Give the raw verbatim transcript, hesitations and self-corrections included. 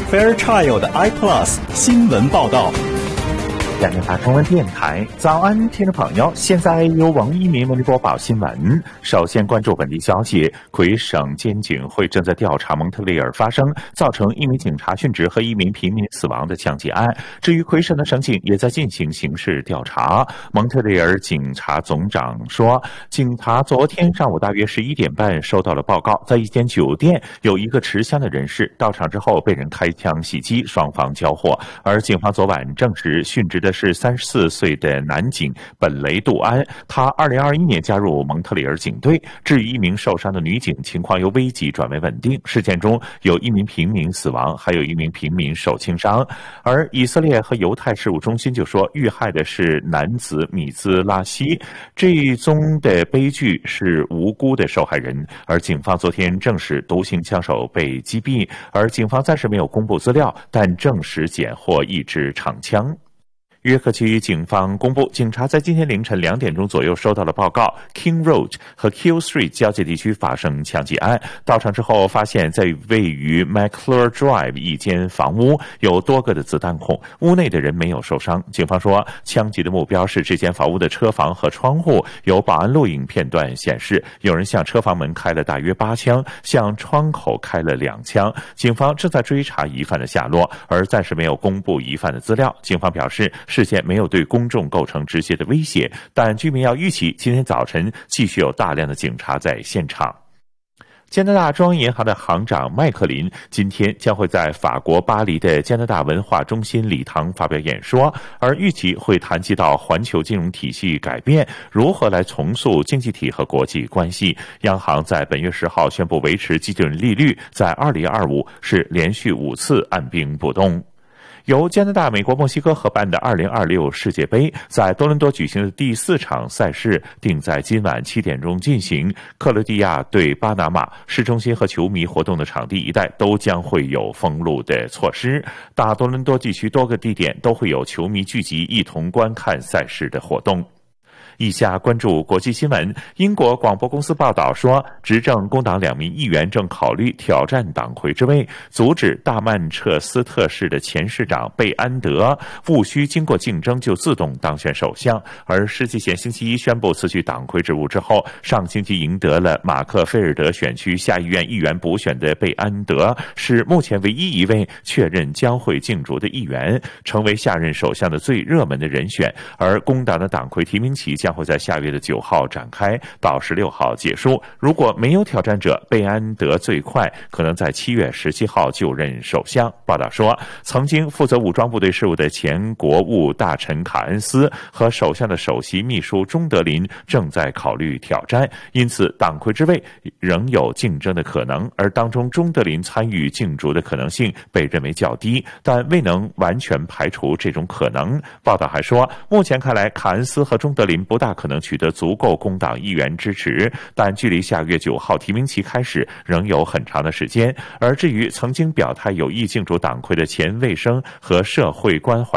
Fairchild iPlus 新闻报道。 加拿大中文电台早安，听众朋友，现在由王一鸣为您播报新闻。首先关注本地消息，魁省监警会正在调查蒙特利尔发生造成一名警察殉职和一名平民死亡的枪击案。至于魁省的省警也在进行刑事调查。蒙特利尔警察总长说，警察昨天上午大约十一点半收到了报告，在一间酒店有一个持枪的人士到场之后被人开枪袭击，双方交火。而警方昨晚证实殉职的是三十四岁的男警本雷杜安，他二零二一年加入蒙特利尔警队。至于一名受伤的女警，情况由危急转为稳定。事件中有一名平民死亡，还有一名平民受轻伤。而以色列和犹太事务中心就说，遇害的是男子米兹拉西，这一宗的悲剧是无辜的受害人。而警方昨天证实独行枪手被击毙，而警方暂时没有公布资料，但证实检获一支长枪。约克区警方公布，警察在今天凌晨两点钟左右收到了报告 ，King Road 和 Keele Street 交界地区发生枪击案。到场之后，发现在位于 McClure Drive 一间房屋有多个的子弹孔，屋内的人没有受伤。警方说，枪击的目标是这间房屋的车房和窗户。有保安录影片段显示，有人向车房门开了大约八枪，向窗口开了两枪。警方正在追查疑犯的下落，而暂时没有公布疑犯的资料。警方表示，事件没有对公众构成直接的威胁，但居民要预期今天早晨继续有大量的警察在现场。加拿大中央银行的行长麦克林今天将会在法国巴黎的加拿大文化中心礼堂发表演说，而预期会谈及到环球金融体系改变，如何来重塑经济体和国际关系。央行在本月十号宣布维持基准利率在二零二五，是连续五次按兵不动。由加拿大、美国、墨西哥合办的二零二六世界杯在多伦多举行的第四场赛事定在今晚七点钟进行。克罗地亚对巴拿马，市中心和球迷活动的场地一带都将会有封路的措施。大多伦多地区多个地点都会有球迷聚集，一同观看赛事的活动。以下关注国际新闻。英国广播公司报道说，执政工党两名议员正考虑挑战党魁之位，阻止大曼彻斯特市的前市长贝安德务需经过竞争就自动当选首相。而施纪贤星期一宣布辞去党魁职务之后，上星期赢得了马克菲尔德选区下议院议员补选的贝安德是目前唯一一位确认将会竞逐的议员，成为下任首相的最热门的人选。而工党的党魁提名期将会在下月的九号展开，到十六号结束。如果没有挑战者，贝安德最快可能在七月十七号就任首相。报道说，曾经负责武装部队事务的前国务大臣卡恩斯和首相的首席秘书钟德林正在考虑挑战，因此党魁之位仍有竞争的可能。而当中钟德林参与竞逐的可能性被认为较低，但未能完全排除这种可能。报道还说，目前看来卡恩斯和钟德林不大可能取得足够工党议员支持，但距离下月九号提名期开始仍有很长的时间。而至于曾经表态有意竞逐党魁的前卫生和社会关怀